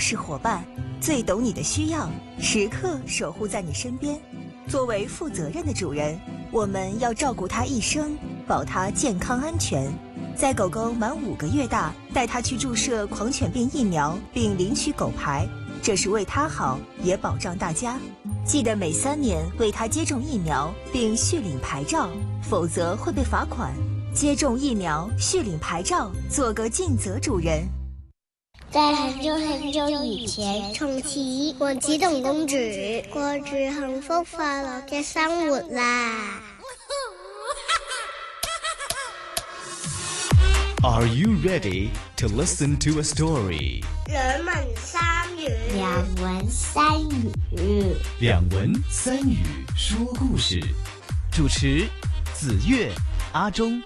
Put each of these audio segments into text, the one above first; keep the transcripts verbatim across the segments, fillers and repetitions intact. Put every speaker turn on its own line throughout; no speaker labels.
是伙伴，最懂你的需要，时刻守护在你身边。作为负责任的主人，我们要照顾它一生，保它健康安全。在狗狗满五个月大，带它去注射狂犬病疫苗，并领取狗牌，这是为它好，也保障大家。记得每三年为它接种疫苗，并续领牌照，否则会被罚款。接种疫苗，续领牌照，做个尽责主人。
在很久很久以前，從前王子同公主過住幸福快樂嘅生活啦。
Are you ready to listen to a story?
兩文三語，
兩文三語，
兩文三語說故事。主持子越、阿忠。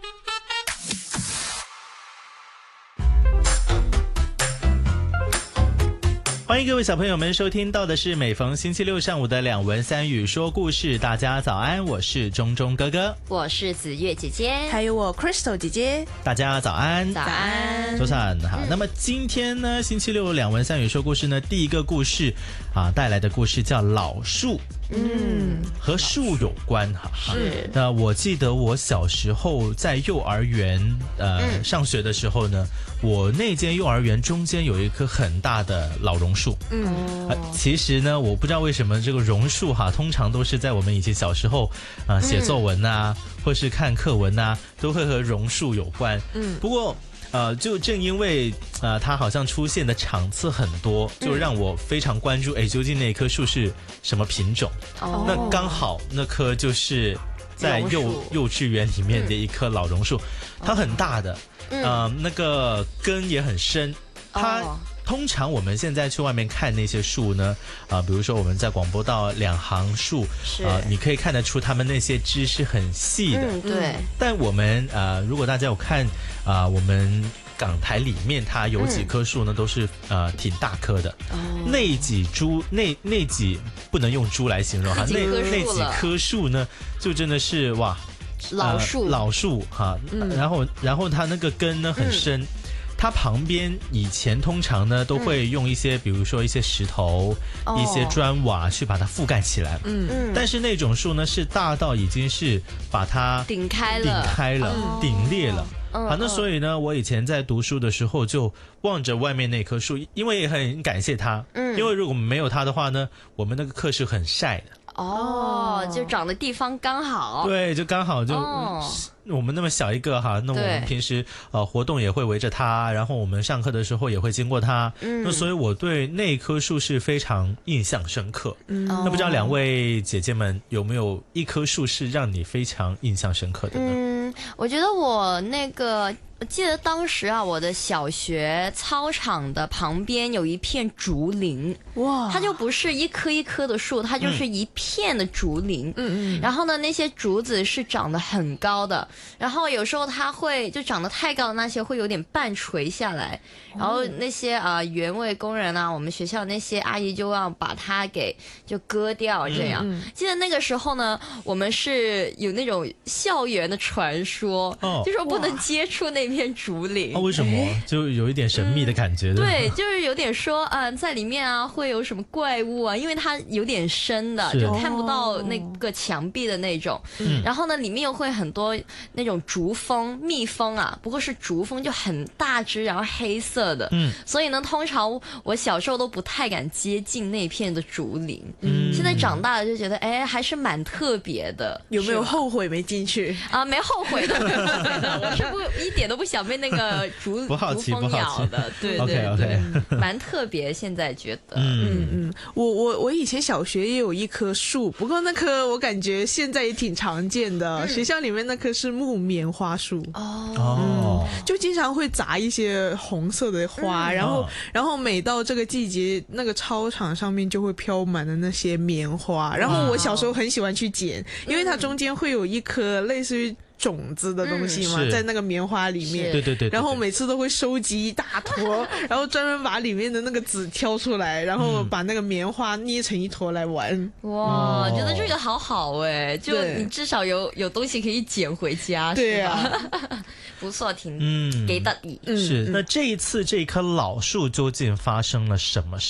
欢迎各位小朋友们收听到的是每逢星期六上午的两文三语说故事。大家早安，我是钟钟哥哥，
我是子越姐姐，
还有我 Crystal 姐姐。
大家早安，
早安，
周三好、嗯。那么今天呢，星期六两文三语说故事呢，第一个故事啊带来的故事叫老树。嗯，和树有关哈。
是。
那我记得我小时候在幼儿园呃、嗯、上学的时候呢，我那间幼儿园中间有一棵很大的老榕树。嗯、呃，其实呢，我不知道为什么这个榕树哈，通常都是在我们以前小时候啊、呃、写作文啊、嗯，或是看课文啊，都会和榕树有关。嗯，不过。呃，就正因为呃，它好像出现的场次很多，就让我非常关注，哎、嗯，究竟那棵树是什么品种？哦，那刚好那棵就是在幼幼稚园里面的一棵老榕树，嗯、它很大的，嗯、呃，那个根也很深，它。哦通常我们现在去外面看那些树呢，啊、呃，比如说我们在广播道两行树，啊、呃，你可以看得出它们那些枝是很细的，
嗯，对。
但我们呃，如果大家有看啊、呃，我们港台里面它有几棵树呢，嗯、都是呃挺大棵的。哦。那几株那那几不能用株来形容哈，那那几棵树呢，就真的是哇，
老树、呃、
老树哈、嗯，然后然后它那个根呢很深。嗯，它旁边以前通常呢都会用一些、嗯、比如说一些石头、哦、一些砖瓦去把它覆盖起来。嗯嗯。但是那种树呢是大到已经是把它
顶开了，
顶开了，哦、顶裂了。
嗯、
好，那所以呢，我以前在读书的时候就望着外面那棵树，因为也很感谢它。嗯。因为如果没有它的话呢，我们那个课是很晒的。
哦，就长的地方刚好。
对，就刚好就。哦，我们那么小一个哈，那我们平时呃活动也会围着它，然后我们上课的时候也会经过它，嗯，那所以我对那棵树是非常印象深刻。嗯，那不知道两位姐姐们有没有一棵树是让你非常印象深刻的呢？
嗯，我觉得我那个。我记得当时啊，我的小学操场的旁边有一片竹林，哇，它就不是一棵一棵的树，它就是一片的竹林。嗯嗯。然后呢，那些竹子是长得很高的，然后有时候它会就长得太高的那些会有点半垂下来，然后那些啊、呃、园卫工人啊，我们学校那些阿姨就要把它给就割掉这样。嗯嗯。记得那个时候呢，我们是有那种校园的传说，哦、就说不能接触那。片竹林、
哦、为什么就有一点神秘的感觉、嗯、
对，就是有点说啊、呃，在里面啊会有什么怪物啊，因为它有点深的，就看不到那个墙壁的那种、嗯、然后呢里面又会很多那种竹蜂蜜蜂啊，不过是竹蜂，就很大只，然后黑色的，嗯，所以呢通常我小时候都不太敢接近那片的竹林。嗯，现在长大了就觉得哎还是蛮特别的。
有没有后悔没进去
啊？没后悔的，我是不一点都不想被那个竹
不好奇
竹蜂咬的，对对对，
okay, okay
蛮特别。现在觉得，
嗯嗯，我我我以前小学也有一棵树，不过那棵我感觉现在也挺常见的，嗯、学校里面那棵是木棉花树哦、嗯，就经常会砸一些红色的花，嗯、然后、哦、然后每到这个季节，那个操场上面就会飘满了那些棉花，然后我小时候很喜欢去捡，因为它中间会有一颗类似于种子的东西嘛、嗯、在那个棉花里面，
对对 对, 对，
然后每次都会收集一大坨然后专门把里面的那个籽挑出来，然后把那个棉花捏成一坨来玩。
哇、嗯、觉得这个好好哎，就你至少有有东西可以捡回家，对啊不错，挺嗯给的底。
是、嗯、那这一次这棵老树究竟发生了什么事？